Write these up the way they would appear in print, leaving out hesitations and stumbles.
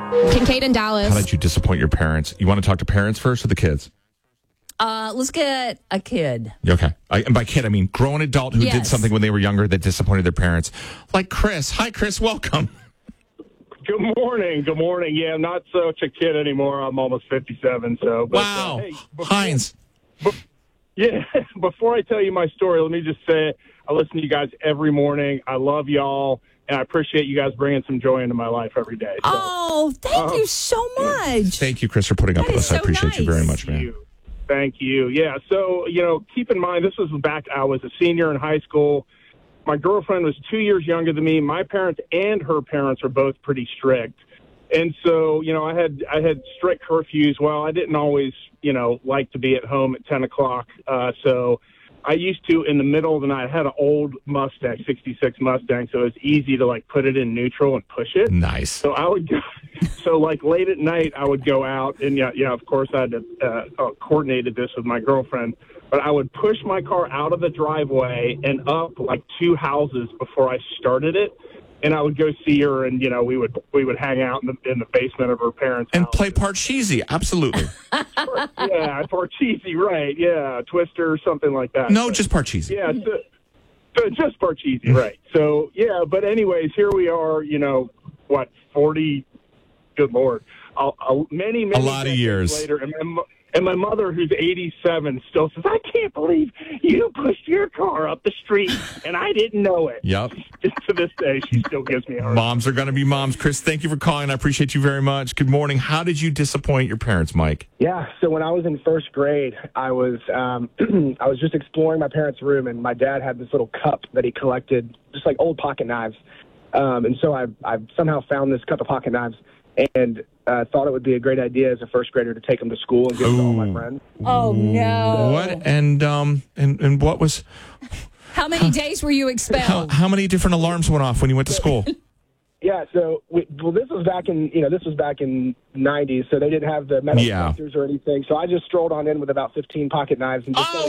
Kincaid and Dallas. How did you disappoint your parents? You want to talk to parents first or the kids? Let's get a kid. Okay. And by kid, I mean grown adult who did something when they were younger that disappointed their parents. Like Chris. Hi, Chris. Welcome. Good morning. Good morning. Yeah, I'm not such a kid anymore. I'm almost 57. So. But, Wow. hey, Heinz. Before I tell you my story, let me just say I listen to you guys every morning. I love y'all, and I appreciate you guys bringing some joy into my life every day. So. Oh, thank you so much. Thank you, Chris, for putting up with us. I appreciate you very much, man. Thank you. Yeah, so, keep in mind, this was back, I was a senior in high school. My girlfriend was 2 years younger than me. My parents and her parents are both pretty strict. And so, I had strict curfews. Well, I didn't always, like to be at home at 10 o'clock. So I used to, in the middle of the night, I had an old Mustang, 66 Mustang, so it was easy to, put it in neutral and push it. Nice. So I would go, late at night, I would go out, and, of course, I had to coordinated this with my girlfriend, but I would push my car out of the driveway and up, 2 houses before I started it. And I would go see her, and we would hang out in the basement of her parents' and house. play Parcheesi. Absolutely. Yeah, Parcheesi, right? Yeah, Twister, something like that. No, just Parcheesi. Yeah, so just Parcheesi, right? So yeah, but anyways, here we are. 40? Good Lord, many a lot of years later, and my mother, who's 87, still says, "I can't believe you pushed your car up the street, and I didn't know it." Yep. Just to this day, she still gives me a hard time. Moms are going to be moms. Chris, thank you for calling. I appreciate you very much. Good morning. How did you disappoint your parents, Mike? Yeah, so when I was in first grade, I was I was just exploring my parents' room, and my dad had this little cup that he collected, just like old pocket knives. And so I somehow found this cup of pocket knives and thought it would be a great idea as a first grader to take them to school and give them to all my friends. Oh, no. What? And what was... How many days were you expelled? How many different alarms went off when you went to school? Yeah, so this was back in the 90s, so they didn't have the metal detectors or anything. So I just strolled on in with about 15 pocket knives and just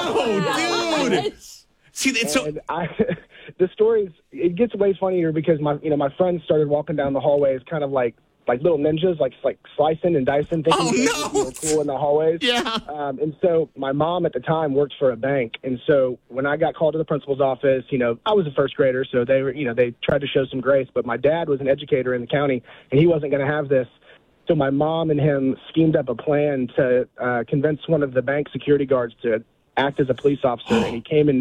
dude! See, it's so. The stories, it gets way funnier because my friends started walking down the hallways, kind of like little ninjas, like slicing and dicing, thinking they were cool in the hallways. Yeah. And so my mom at the time worked for a bank, and so when I got called to the principal's office, I was a first grader, so they tried to show some grace, but my dad was an educator in the county, and he wasn't going to have this. So my mom and him schemed up a plan to convince one of the bank security guards to act as a police officer, and he came and